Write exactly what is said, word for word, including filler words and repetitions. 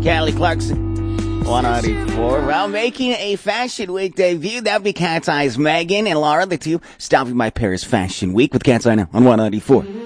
Kelly Clarkson, one ninety-four. Well, making a Fashion Week debut, that would be Cat's Eyes Megan and Laura, the two stopping by Paris Fashion Week with Cat's Eye now on one ninety-four.